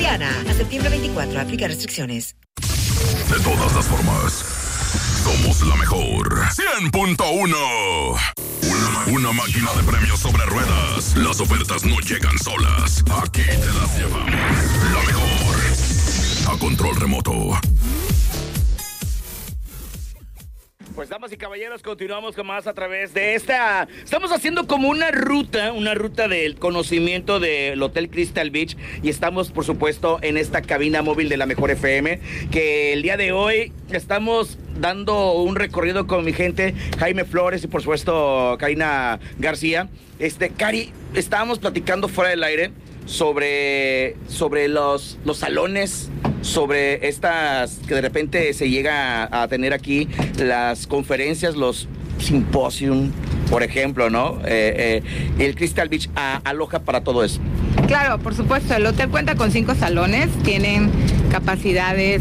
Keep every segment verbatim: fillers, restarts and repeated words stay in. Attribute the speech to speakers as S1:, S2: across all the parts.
S1: Soriana. A septiembre veinticuatro, aplica restricciones.
S2: De todas las formas, somos la mejor. cien punto uno. Una, una máquina de premios sobre ruedas. Las ofertas no llegan solas. Aquí te las llevamos. La mejor. A control remoto.
S3: Pues damas y caballeros, continuamos con más a través de esta... Estamos haciendo como una ruta, una ruta del conocimiento del Hotel Crystal Beach y estamos, por supuesto, en esta cabina móvil de la Mejor F M, que el día de hoy estamos dando un recorrido con mi gente, Jaime Flores y, por supuesto, Karina García. Este, Cari, estábamos platicando fuera del aire sobre, sobre los, los salones, sobre estas que de repente se llega a, a tener aquí, las conferencias, los simposium, por ejemplo, ¿no? Eh, eh, el Crystal Beach a, aloja para todo eso.
S4: Claro, por supuesto, el hotel cuenta con cinco salones, tienen capacidades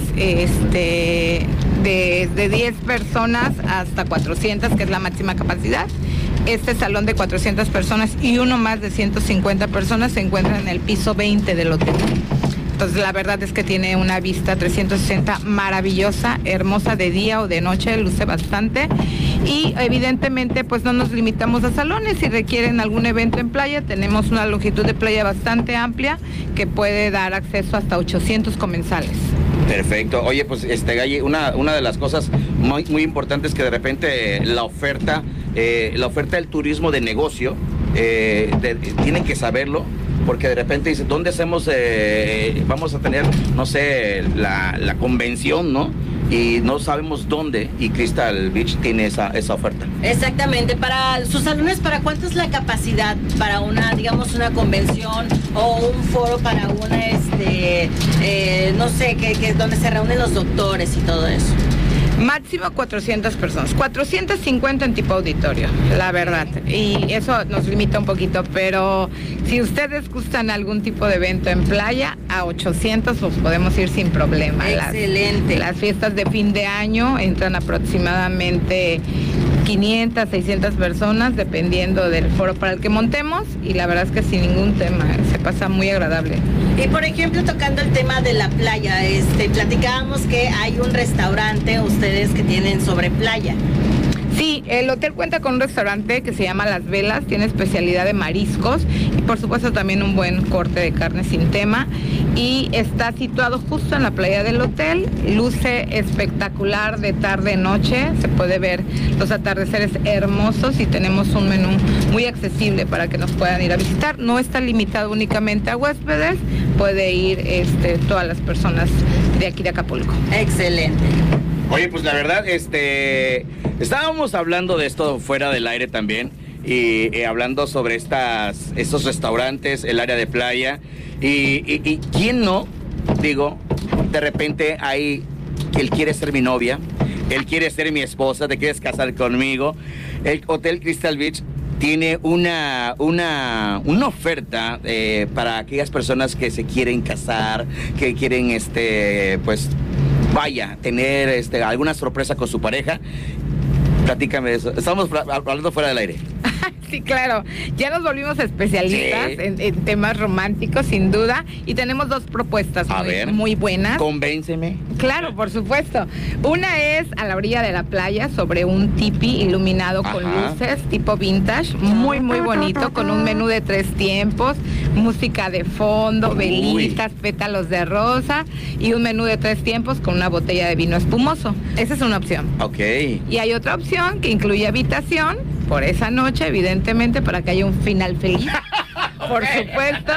S4: este, de, de diez personas hasta cuatrocientas, que es la máxima capacidad. Este salón de cuatrocientas personas y uno más de ciento cincuenta personas se encuentran en el piso veinte del hotel. Entonces la verdad es que tiene una vista trescientos sesenta maravillosa, hermosa de día o de noche, luce bastante. Y evidentemente pues no nos limitamos a salones. Si requieren algún evento en playa, tenemos una longitud de playa bastante amplia que puede dar acceso hasta ochocientos comensales.
S3: Perfecto. Oye, pues este Galli, una, una de las cosas muy, muy importantes que de repente la oferta, eh, la oferta del turismo de negocio, eh, de, tienen que saberlo. Porque de repente dice, ¿dónde hacemos? Eh, vamos a tener, no sé, la, la convención, ¿no? Y no sabemos dónde, y Crystal Beach tiene esa, esa oferta.
S5: Exactamente. Para sus salones, ¿para cuánto es la capacidad para una, digamos, una convención o un foro para una, este, eh, no sé, que, que es donde se reúnen los doctores y todo eso?
S4: Máximo cuatrocientas personas, cuatrocientas cincuenta en tipo auditorio, la verdad. Y eso nos limita un poquito, pero si ustedes gustan algún tipo de evento en playa, a ochocientos los podemos ir sin problema.
S5: Excelente.
S4: Las, las fiestas de fin de año entran aproximadamente quinientas, seiscientas personas, dependiendo del foro para el que montemos, y la verdad es que sin ningún tema, se pasa muy agradable.
S5: Y por ejemplo, tocando el tema de la playa, este, platicábamos que hay un restaurante, ustedes que tienen sobre playa.
S4: Sí, el hotel cuenta con un restaurante que se llama Las Velas, tiene especialidad de mariscos y por supuesto también un buen corte de carne sin tema, y está situado justo en la playa del hotel, luce espectacular de tarde noche, se puede ver los atardeceres hermosos y tenemos un menú muy accesible para que nos puedan ir a visitar. No está limitado únicamente a huéspedes, puede ir este, todas las personas de aquí de Acapulco.
S5: Excelente.
S3: Oye, pues la verdad, este, estábamos hablando de esto fuera del aire también, y, y hablando sobre estas, estos restaurantes, el área de playa, y, y, y quién no, digo, de repente hay, él quiere ser mi novia, él quiere ser mi esposa, te quieres casar conmigo. El Hotel Crystal Beach tiene una, una, una oferta eh, para aquellas personas que se quieren casar, que quieren, este, pues, vaya, tener este, alguna sorpresa con su pareja. Platícame de eso. Estamos hablando fuera del aire.
S4: Sí, claro. Ya nos volvimos especialistas sí. en, en temas románticos, sin duda. Y tenemos dos propuestas
S3: a
S4: muy,
S3: ver,
S4: muy buenas.
S3: Convénceme.
S4: Claro, por supuesto. Una es a la orilla de la playa, sobre un tipi iluminado Ajá. con luces, tipo vintage. Muy, muy bonito, con un menú de tres tiempos, música de fondo, velitas, Uy. pétalos de rosa y un menú de tres tiempos con una botella de vino espumoso. Esa es una opción.
S3: Ok.
S4: Y hay otra opción que incluye habitación por esa noche, evidentemente, para que haya un final feliz, por supuesto.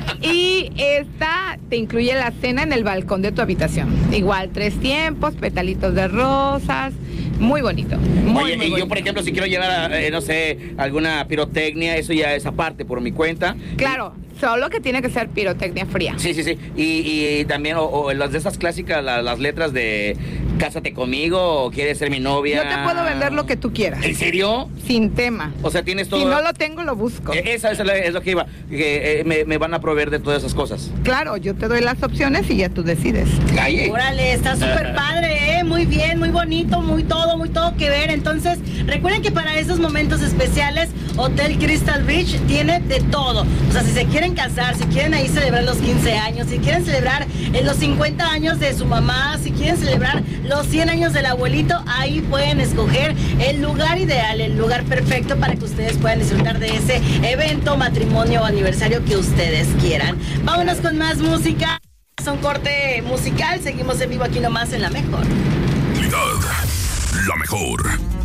S4: Y esta te incluye la cena en el balcón de tu habitación. Igual, tres tiempos, petalitos de rosas, muy bonito. Muy,
S3: Oye,
S4: muy
S3: y
S4: bonito.
S3: yo, por ejemplo, si quiero llevar, eh, no sé, alguna pirotecnia, eso ya es aparte por mi cuenta.
S4: Claro. Solo que tiene que ser pirotecnia fría.
S3: Sí, sí, sí. Y, y también, o, o las de esas clásicas, la, las letras de cásate conmigo o quieres ser mi novia.
S4: Yo te puedo vender lo que tú quieras.
S3: ¿En serio?
S4: Sin tema.
S3: O sea, tienes todo.
S4: Si no lo tengo, lo busco.
S3: Eh, Esa, esa es lo que iba. Que eh, me, me van a proveer de todas esas cosas.
S4: Claro, yo te doy las opciones y ya tú decides.
S3: Calle.
S5: Órale, está súper padre, ¿eh? Muy bien, muy bonito, muy todo, muy todo que ver. Entonces, recuerden que para esos momentos especiales, Hotel Crystal Beach tiene de todo. O sea, si se quieren casar, si quieren ahí celebrar los quince años, si quieren celebrar eh, los cincuenta años de su mamá, si quieren celebrar los cien años del abuelito, ahí pueden escoger el lugar ideal, el lugar perfecto para que ustedes puedan disfrutar de ese evento, matrimonio o aniversario que ustedes quieran. Vámonos con más música. Es un corte musical. Seguimos en vivo aquí nomás en La Mejor.
S2: La Mejor.